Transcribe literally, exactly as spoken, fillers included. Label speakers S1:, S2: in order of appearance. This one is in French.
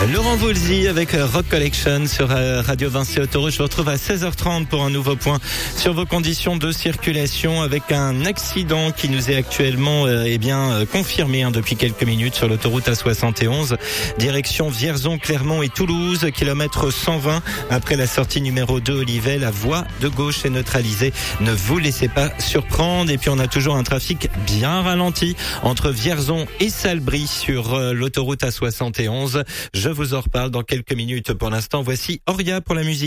S1: Laurent Voulzy avec Rock Collection sur Radio Vinci Autoroute. Je vous retrouve à seize heures trente pour un nouveau point sur vos conditions de circulation avec un accident qui nous est actuellement euh, eh bien euh, confirmé hein, depuis quelques minutes sur l'autoroute A soixante et onze, direction Vierzon, Clermont et Toulouse, kilomètre cent vingt après la sortie numéro deux Olivet. La voie de gauche est neutralisée. Ne vous laissez pas surprendre. Et puis on a toujours un trafic bien ralenti entre Vierzon et Salbris sur euh, l'autoroute A soixante et onze. Je vous en reparle dans quelques minutes. Pour l'instant, voici Oria pour la musique.